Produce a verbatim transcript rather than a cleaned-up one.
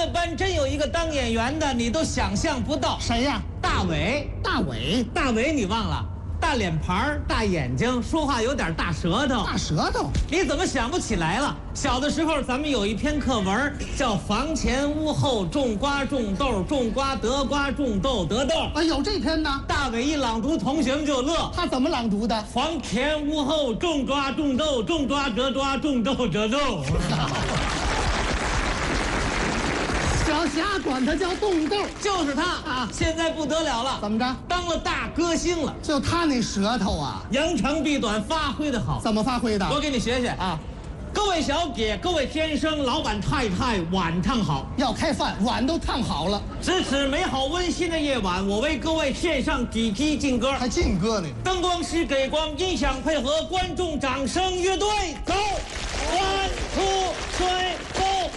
们班真有一个当演员的，你都想象不到。 谁呀？ 大伟， 大伟， 大伟，你忘了？大脸盘，大眼睛，说话有点大舌头。 大舌头， 你怎么想不起来了？小的时候咱们有一篇课文叫“房前屋后种瓜种豆，种瓜得瓜，种豆得豆”。 啊，有这篇呢。 大伟一朗读，同学们就乐。 他怎么朗读的？ 房前屋后种瓜种豆，种瓜得瓜，种豆得豆。 小霞管他叫冻豆， 就是他啊！现在不得了了， 怎么着？ 当了大歌星了。 就他那舌头啊， 扬长避短，发挥的好。 怎么发挥的？ 我给你学学啊！各位小姐，各位先生，老板太太，晚上好！ 要开饭，碗都烫好了。 值此美好温馨的夜晚，我为各位献上几句劲歌。 还劲歌呢？ 灯光师给光，音响配合，观众掌声，乐队走，one two three。